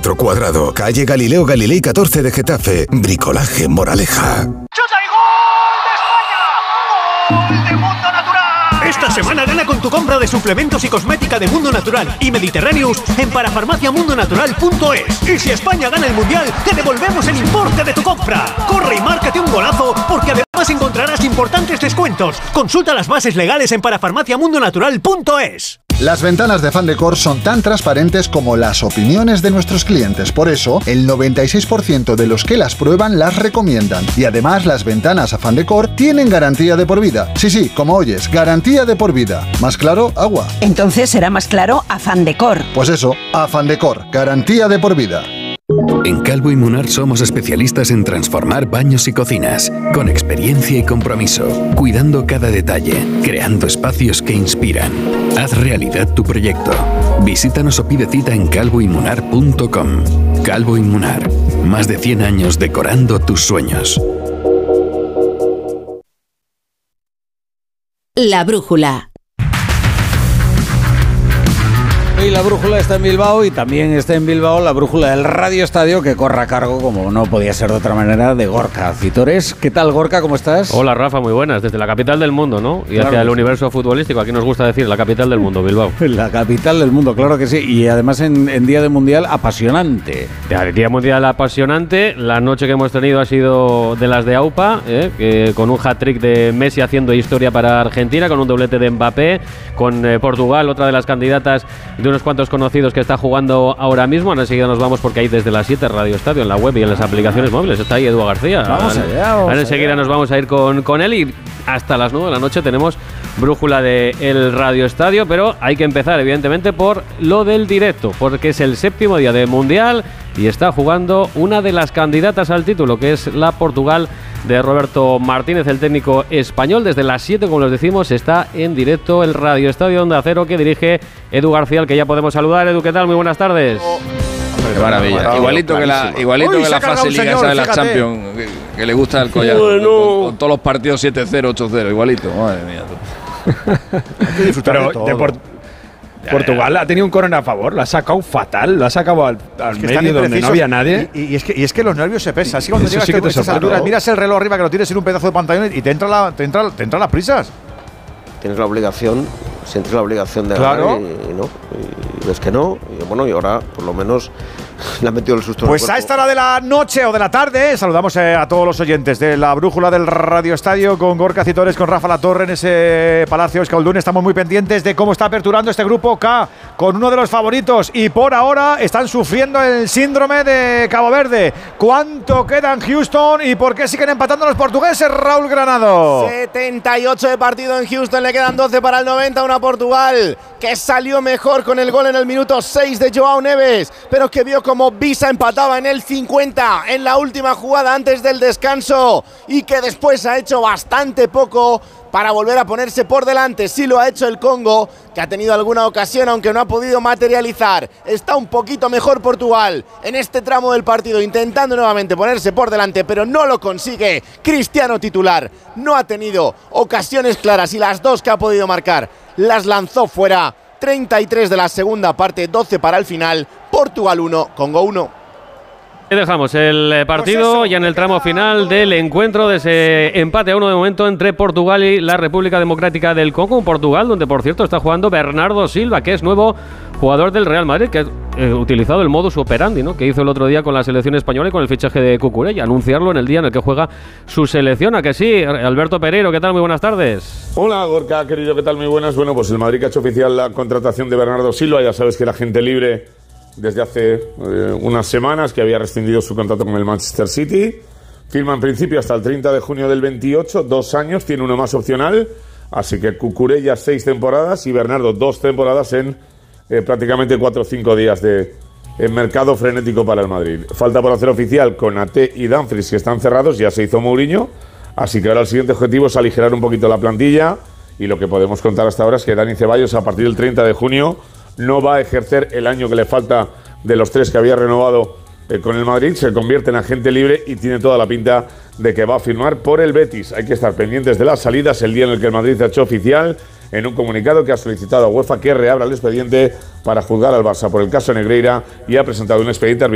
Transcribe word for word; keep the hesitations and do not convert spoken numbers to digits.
metro cuadrado. Calle Galileo Galilei catorce de Getafe. Bricolaje Moraleja. ¡Chuta y gol de España! ¡Gol de Mundo Natural! Esta semana gana con tu compra de suplementos y cosmética de Mundo Natural y Mediterráneos en parafarmacia mundo natural punto es. Y si España gana el Mundial, te devolvemos el importe de tu compra. Corre y márcate un golazo, porque además encontrarás importantes descuentos. Consulta las bases legales en parafarmacia mundo natural punto es. Las ventanas de Fandecor son tan transparentes como las opiniones de nuestros clientes. Por eso, el noventa y seis por ciento de los que las prueban las recomiendan. Y además, las ventanas a Fandecor tienen garantía de por vida. Sí, sí, como oyes, garantía de por vida. ¿Más claro? Agua. Entonces será más claro a Fandecor. Pues eso, a Fandecor, garantía de por vida. En Calvo y Munar somos especialistas en transformar baños y cocinas, con experiencia y compromiso, cuidando cada detalle, creando espacios que inspiran. Haz realidad tu proyecto. Visítanos o pide cita en calvo y munar punto com. Calvo y Munar, más de cien años decorando tus sueños. La brújula. Y la brújula está en Bilbao y también está en Bilbao la brújula del Radio Estadio, que corre a cargo, como no podía ser de otra manera, de Gorka Citores. ¿Qué tal, Gorka? ¿Cómo estás? Hola, Rafa, muy buenas. Desde la capital del mundo, ¿no? Y claro, hacia el universo futbolístico. Aquí nos gusta decir la capital del mundo, Bilbao. La capital del mundo, claro que sí. Y además en, en Día de Mundial apasionante. Ya, Día Mundial apasionante. La noche que hemos tenido ha sido de las de AUPA, ¿eh? que, con un hat-trick de Messi haciendo historia para Argentina, con un doblete de Mbappé, con eh, Portugal, otra de las candidatas de unos cuantos conocidos que está jugando ahora mismo. Ahora enseguida nos vamos, porque hay desde las siete Radio Estadio en la web y en las aplicaciones móviles. Está ahí Edu García. Vamos allá, vamos ahora enseguida allá. Nos vamos a ir con, con él, y hasta las nueve de la noche tenemos brújula de el Radio Estadio, pero hay que empezar evidentemente por lo del directo, porque es el séptimo día de Mundial y está jugando una de las candidatas al título, que es la Portugal de Roberto Martínez, el técnico español. Desde las siete, como les decimos, está en directo el Radio Estadio Onda Cero, que dirige Edu García, al que ya podemos saludar. Edu, ¿qué tal? Muy buenas tardes. Qué maravilla. Bravo, igualito clarísimo. que la, igualito Uy, que la fase liga esa de la Champions, que, que le gusta el collar. Bueno. Con, con todos los partidos siete cero, ocho cero, igualito. Madre mía. Hay que disfrutar Pero de todo. De por, Portugal ha tenido un córner a favor, lo ha sacado fatal, lo ha sacado al, al es que medio donde no había nadie. Y, y, es que, y es que los nervios se pesan. Así cuando llegas sí a estas alturas, miras el reloj arriba que lo tienes en un pedazo de pantalla y te entra la, te entra, te entran las prisas. Tienes la obligación, sientes la obligación de claro. ganar y, y no, y ves que no, y bueno, y ahora por lo menos le han metido el susto. Pues a esta hora de la noche o de la tarde saludamos eh, a todos los oyentes de la brújula del Radio Estadio con Gorka Citores, con Rafa Latorre en ese Palacio Euskaldun. Estamos muy pendientes de cómo está aperturando este grupo K con uno de los favoritos, y por ahora están sufriendo el síndrome de Cabo Verde. ¿Cuánto queda en Houston y por qué siguen empatando los portugueses, Raúl Granado? setenta y ocho de partido en Houston, le quedan doce para el noventa, una Portugal que salió mejor con el gol en el minuto seis de Joao Neves, pero que vio como Visa empataba en el cincuenta en la última jugada antes del descanso, y que después ha hecho bastante poco para volver a ponerse por delante. Sí lo ha hecho el Congo, que ha tenido alguna ocasión aunque no ha podido materializar. Está un poquito mejor Portugal en este tramo del partido, intentando nuevamente ponerse por delante, pero no lo consigue. Cristiano titular, no ha tenido ocasiones claras y las dos que ha podido marcar las lanzó fuera. treinta y tres de la segunda parte, doce para el final. Portugal uno, Congo uno. Y dejamos el partido pues eso, ya en el tramo final del encuentro, de ese empate a uno de momento entre Portugal y la República Democrática del Congo. Un Portugal donde, por cierto, está jugando Bernardo Silva, que es nuevo jugador del Real Madrid, que ha eh, utilizado el modus operandi, ¿no?, que hizo el otro día con la selección española y con el fichaje de Cucurella, anunciarlo en el día en el que juega su selección. ¿A que sí? Alberto Pereiro, ¿qué tal? Muy buenas tardes. Hola, Gorka, querido, ¿qué tal? Muy buenas. Bueno, pues el Madrid que ha hecho oficial la contratación de Bernardo Silva. Ya sabes que era agente libre desde hace eh, unas semanas, que había rescindido su contrato con el Manchester City. Firma en principio hasta el treinta de junio del veintiocho, dos años, tiene uno más opcional. Así que Cucurella seis temporadas y Bernardo dos temporadas en eh, prácticamente cuatro o cinco días de eh, mercado frenético para el Madrid. Falta por hacer oficial con Ate y Dumfries, que están cerrados, ya se hizo Mourinho. Así que ahora el siguiente objetivo es aligerar un poquito la plantilla, y lo que podemos contar hasta ahora es que Dani Ceballos, a partir del treinta de junio, no va a ejercer el año que le falta de los tres que había renovado eh, con el Madrid. Se convierte en agente libre y tiene toda la pinta de que va a firmar por el Betis. Hay que estar pendientes de las salidas, el día en el que el Madrid ha hecho oficial en un comunicado que ha solicitado a UEFA que reabra el expediente para juzgar al Barça por el caso Negreira, y ha presentado un expediente arbitral